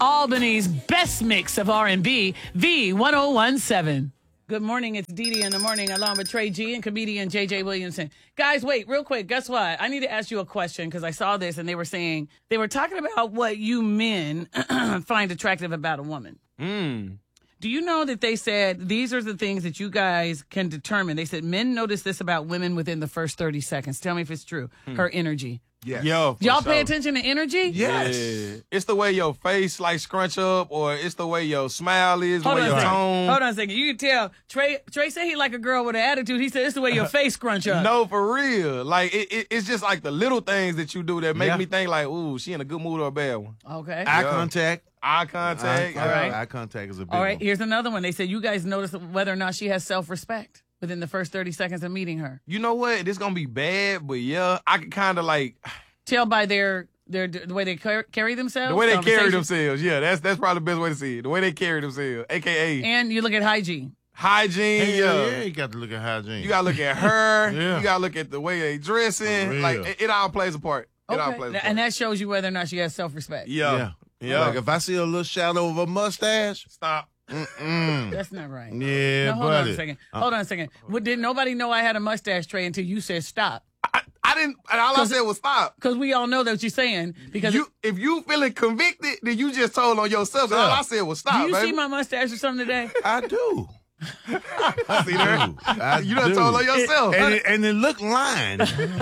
Albany's best mix of R&B, V1017. Good morning. It's Dee Dee in the morning, along with Trey G and comedian JJ Williamson. Guys, wait, real quick. Guess what? I need to ask you a question because I saw this and they were talking about what you men find attractive about a woman. Do you know that they said these are the things that you guys can determine? They said men notice this about women within the first 30 seconds. Tell me if it's true. Her energy. Yes. Yo, Y'all pay attention to energy? Yes. Yeah. It's the way your face like scrunch up, or it's the way your smile is, the Hold way on a your second. tone. Hold on a second. You can tell. Trey said he like a girl with an attitude. He said it's the way your face scrunch up. No, for real. Like it's just like the little things that you do that make me think like, ooh, she in a good mood or a bad one. Okay. Eye contact. Eye contact. All right. Eye contact is a big All right. one. Here's another one. They said you guys notice whether or not she has self-respect within the first 30 seconds of meeting her. You know what? This gonna be bad, but yeah, I can kind of like Tell by the way they carry themselves. the way they carry conversation. themselves. Yeah, that's probably the best way to see it. The way they carry themselves, aka And you look at hygiene. hygiene. Yeah, you got to look at hygiene. You gotta look at her. Yeah. You gotta look at the way they For dressing. real. Like it all plays a part. It all Okay. plays a part. And that shows you whether or not she has self-respect. yeah. Like if I see a little shadow of a mustache, Stop. That's not right. yeah, Now, hold on buddy. a second. Hold on a second. Did nobody know I had a mustache, Trey, until you said stop? I didn't. And all I said was stop. Because we all know that what you're saying. Because If you feeling convicted, then you just told on yourself. 'Cause all I said was stop. do you baby. see my mustache or something today? I do. See there? I You done do. told on yourself. And it look lined.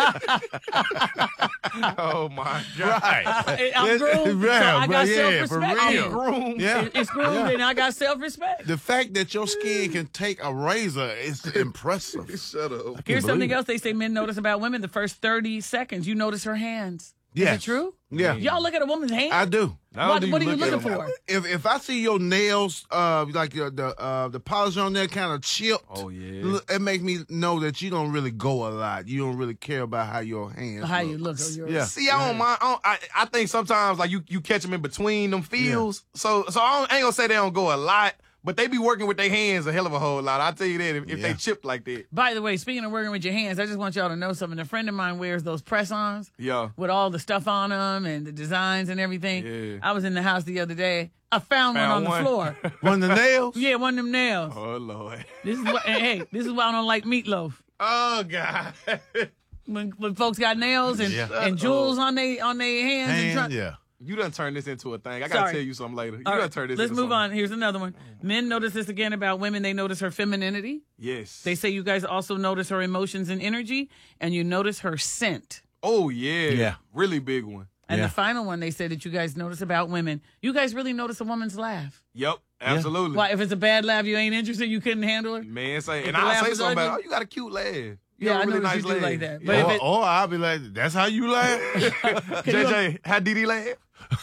Oh my god. Right. I'm groomed, so I got self-respect. for then. real. Groom. Yeah. It's groomed and I got self-respect. The fact that your skin can take a razor is impressive. Shut up. Here's believe something it. else they say men notice about women. The first 30 seconds, you notice her hands. Yes. Is it true? Yeah. Y'all look at a woman's hands? I do. Not only What are you look at looking them- for? If I see your nails, like the polish on there kind of chipped, Oh, yeah. it makes me know that you don't really go a lot. You don't really care about how your hands How you look. Yeah. See, I don't mind. I think sometimes like you catch them in between them fields. So I ain't gonna say they don't go a lot, but they be working with their hands a hell of a whole lot. I'll tell you that if they chip like that. By the way, speaking of working with your hands, I just want y'all to know something. A friend of mine wears those press-ons Yeah. with all the stuff on them and the designs and everything. Yeah. I was in the house the other day. I found one on Found one. the floor. One of the nails? Yeah, one of them nails. Oh Lord. This is what, hey, this is why I don't like meatloaf. Oh God. When folks got nails and, Yeah. and jewels on their hands. and Hands, yeah. You done turned this into a thing. I gotta Sorry. tell you something later. You All done right, turned this let's into move something. on. Here's another one. Men notice this again about women. They notice her femininity. Yes. They say you guys also notice her emotions and energy, and you notice her scent. Oh yeah. Yeah. Really big one. And Yeah. the final one they said that you guys notice about women, you guys really notice a woman's laugh. Yep. Absolutely. Why, if it's a bad laugh, you ain't interested, you couldn't handle her? Man, say If and the I laugh say is something about, ugly? oh, you got a cute laugh. You Yeah, got I a really noticed nice you do laugh. like that. Yeah. But if it- Or I'll be like, that's how you laugh? JJ, how did he laugh?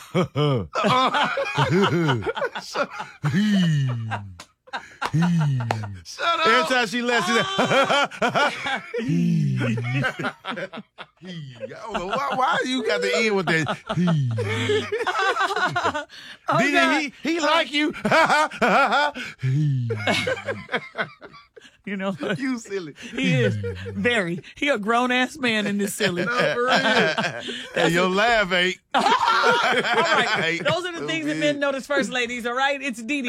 Shut up. Every time she laughs, she like, I don't know why you got the end with that. God. He like you. You know, You silly. he is very. He a grown-ass man in this silly. And your laugh ain't. All right. Those are the things that men notice first, ladies, all right? It's Dee Dee.